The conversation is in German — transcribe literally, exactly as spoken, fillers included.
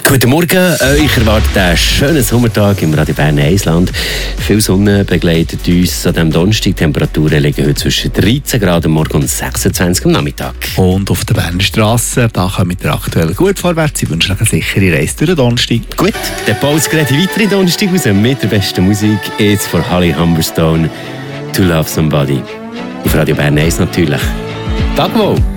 Guten Morgen, euch erwartet einen schönen Sommertag im Radio Bern Eisland. Viel Sonne begleitet uns an diesem Donnerstag. Die Temperaturen liegen heute zwischen dreizehn Grad am Morgen und sechsundzwanzig am Nachmittag. Und auf der Berner Strasse, da kommen wir aktuell gut vorwärts. Ich wünsche euch eine sichere Reise durch den Donnerstag. Gut, der Pause geht weiter in Donnerstag raus mit der besten Musik. Jetzt von Holly Humberstone, To Love Somebody. Auf Radio Bern Eis natürlich. Tag wohl!